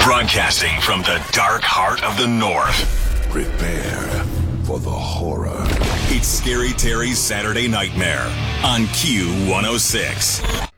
Broadcasting from the dark heart of the North. Prepare for the horror. It's Scary Terry's Saturday Nightmare on Q106.